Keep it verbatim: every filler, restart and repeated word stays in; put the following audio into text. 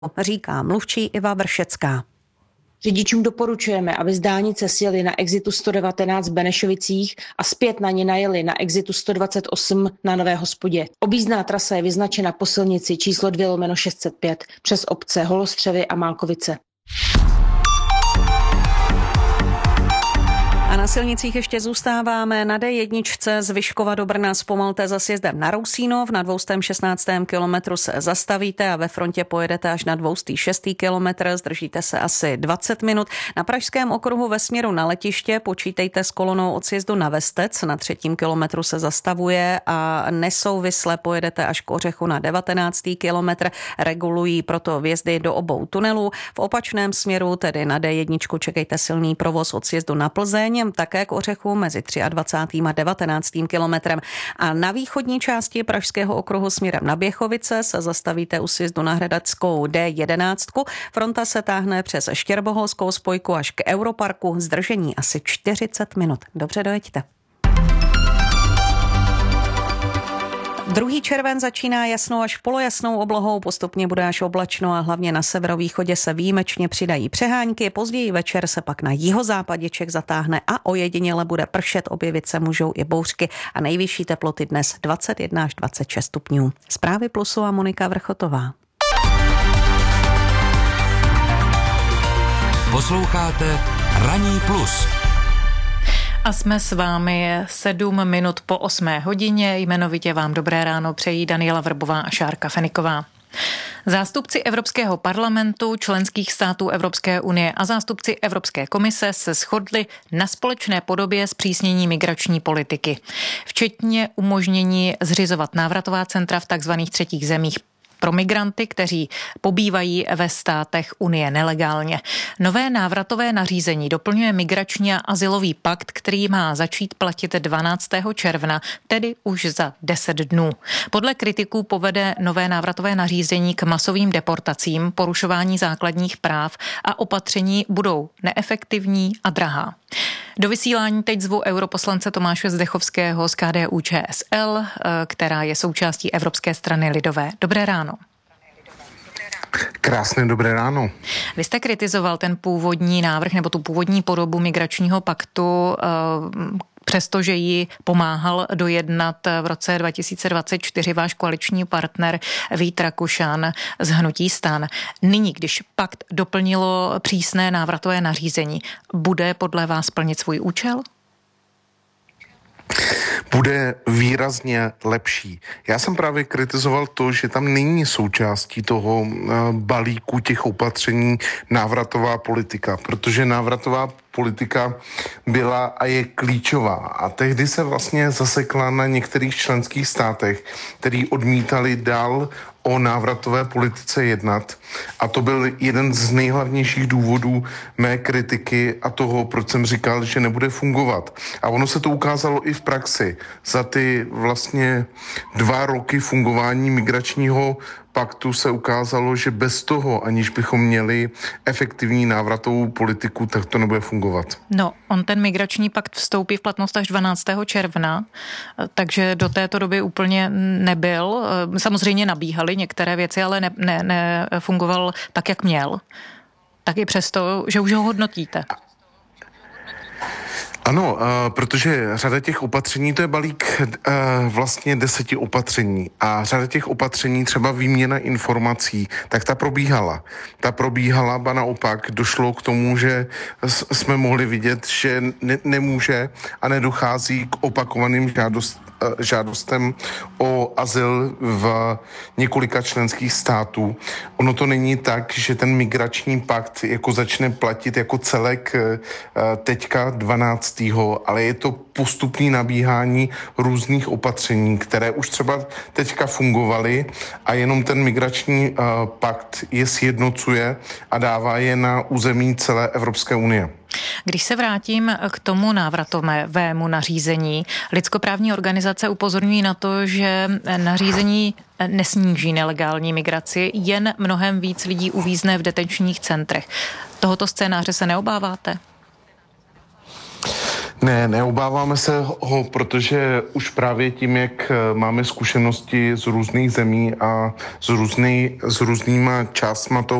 říká mluvčí Iva Vršecká. Řidičům doporučujeme, aby z dálnice sjeli na exitu sto devatenáct v Benešovicích a zpět na ní najeli na exitu sto dvacet osm na Nové Hospodě. Objízdná trasa je vyznačena po silnici číslo dvě lomeno šest set pět přes obce Holostřevy a Málkovice. A na silnicích ještě zůstáváme. Na dé jedna z Vyškova do Brna zpomalte za sjezdem na Rousínov. Na dvě stě šestnáct kilometru se zastavíte a ve frontě pojedete až na dvě stě šest kilometr. Zdržíte se asi dvacet minut. Na Pražském okruhu ve směru na letiště počítejte s kolonou od sjezdu na Vestec. Na třetím kilometru se zastavuje a nesouvisle pojedete až k Ořechu na devatenáctý kilometr. Regulují proto vjezdy do obou tunelů. V opačném směru, tedy na dé jedna, čekejte silný provoz od sjezdu na Plzeň, také k Ořechu mezi dvacátým třetím a devatenáctým kilometrem. A na východní části Pražského okruhu směrem na Běchovice se zastavíte u sjezdu na Hradeckou dé jedenáct. Fronta se táhne přes Štěrboholskou spojku až k Europarku. Zdržení asi čtyřicet minut. Dobře dojeďte. Druhý červen začíná jasnou až polojasnou oblohou, postupně bude až oblačno a hlavně na severovýchodě se výjimečně přidají přehánky, později večer se pak na jihozápadě Čech zatáhne a ojediněle bude pršet, objevit se můžou i bouřky a nejvyšší teploty dnes dvacet jedna až dvacet šest stupňů. Zprávy Plusu a Monika Vrchotová. Posloucháte Ranní plus. A jsme s vámi sedm minut po osmé hodině. Jmenovitě vám dobré ráno přejí Daniela Vrbová a Šárka Feniková. Zástupci Evropského parlamentu, členských států Evropské unie a zástupci Evropské komise se shodli na společné podobě zpřísnění migrační politiky, včetně umožnění zřizovat návratová centra v takzvaných třetích zemích pro migranty, kteří pobývají ve státech Unie nelegálně. Nové návratové nařízení doplňuje migrační a azylový pakt, který má začít platit dvanáctého června, tedy už za deset dnů. Podle kritiků povede nové návratové nařízení k masovým deportacím, porušování základních práv a opatření budou neefektivní a drahá. Do vysílání teď zvu europoslance Tomáše Zdechovského z K D U Č S L, která je součástí Evropské strany lidové. Dobré ráno. Krásné dobré ráno. Vy jste kritizoval ten původní návrh nebo tu původní podobu migračního paktu, přestože ji pomáhal dojednat v roce dva tisíce dvacet čtyři váš koaliční partner Vít Rakušan z hnutí STAN. Nyní, když pakt doplnilo přísné návratové nařízení, bude podle vás plnit svůj účel? Bude výrazně lepší. Já jsem právě kritizoval to, že tam není součástí toho balíku těch opatření návratová politika, protože návratová politika byla a je klíčová. A tehdy se vlastně zasekla na některých členských státech, který odmítali dál o návratové politice jednat. A to byl jeden z nejhlavnějších důvodů mé kritiky a toho, proč jsem říkal, že nebude fungovat. A ono se to ukázalo i v praxi. Za ty vlastně dva roky fungování migračního paktu se ukázalo, že bez toho, aniž bychom měli efektivní návratovou politiku, tak to nebude fungovat. No, on ten migrační pakt vstoupí v platnost až dvanáctého června, takže do této doby úplně nebyl. Samozřejmě nabíhaly některé věci, ale nefungoval ne, ne fungoval tak, jak měl. Tak i přesto, že už ho hodnotíte. Ano, uh, protože řada těch opatření, to je balík uh, vlastně deseti opatření a řada těch opatření, třeba výměna informací, tak ta probíhala. Ta probíhala, ba naopak došlo k tomu, že jsme mohli vidět, že ne- nemůže a nedochází k opakovaným žádost, uh, žádostem o azyl v několika členských států. Ono to není tak, že ten migrační pakt jako začne platit jako celek uh, teďka dvanáctého ale je to postupné nabíhání různých opatření, které už třeba teďka fungovaly a jenom ten migrační uh, pakt je sjednocuje a dává je na území celé Evropské unie. Když se vrátím k tomu návratovému nařízení, lidskoprávní organizace upozorňují na to, že nařízení nesníží nelegální migraci, jen mnohem víc lidí uvízne v detenčních centrech. Tohoto scénáře se neobáváte? Ne, neobáváme se ho, protože už právě tím, jak máme zkušenosti z různých zemí a s, různý, s různýma částma toho